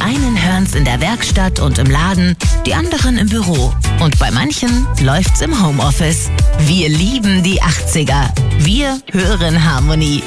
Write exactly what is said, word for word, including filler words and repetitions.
einen hören's in der Werkstatt und im Laden, die anderen im Büro. Und bei manchen läuft's im Homeoffice. Wir lieben die achtziger. Wir hören Harmonie.